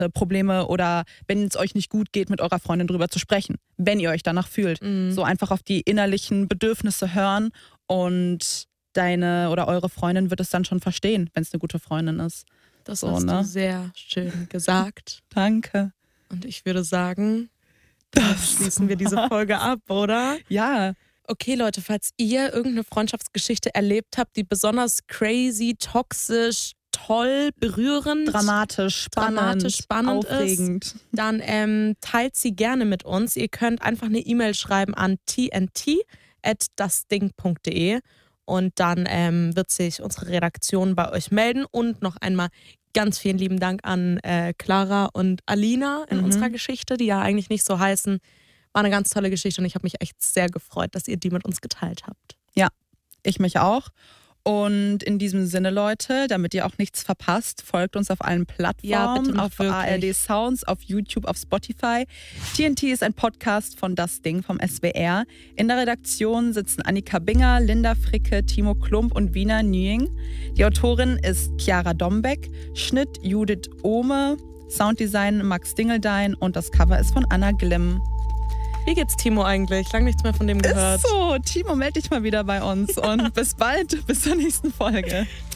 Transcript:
Probleme oder wenn es euch nicht gut geht, mit eurer Freundin drüber zu sprechen, wenn ihr euch danach fühlt. So einfach auf die innerlichen Bedürfnisse hören und deine oder eure Freundin wird es dann schon verstehen, wenn es eine gute Freundin ist. Das hast du sehr schön gesagt. Danke. Und ich würde sagen, da schließen wir diese Folge ab, oder? Ja. Okay, Leute, falls ihr irgendeine Freundschaftsgeschichte erlebt habt, die besonders crazy, toxisch, toll, berührend, dramatisch, spannend aufregend ist, dann teilt sie gerne mit uns. Ihr könnt einfach eine E-Mail schreiben an tnt@dasding.de und dann wird sich unsere Redaktion bei euch melden. Und noch einmal ganz vielen lieben Dank an Clara und Alina in unserer Geschichte, die ja eigentlich nicht so heißen. War eine ganz tolle Geschichte und ich habe mich echt sehr gefreut, dass ihr die mit uns geteilt habt. Ja, ich mich auch. Und in diesem Sinne, Leute, damit ihr auch nichts verpasst, folgt uns auf allen Plattformen, auf ARD Sounds, auf YouTube, auf Spotify. TNT ist ein Podcast von Das Ding vom SWR. In der Redaktion sitzen Annika Binger, Linda Fricke, Timo Klump und Wiener Nying. Die Autorin ist Chiara Dombeck, Schnitt Judith Ohme, Sounddesign Max Dingeldein und das Cover ist von Anna Glimm. Wie geht's Timo eigentlich? Lang nichts mehr von dem gehört. Ist so, Timo, melde dich mal wieder bei uns und bis bald, bis zur nächsten Folge.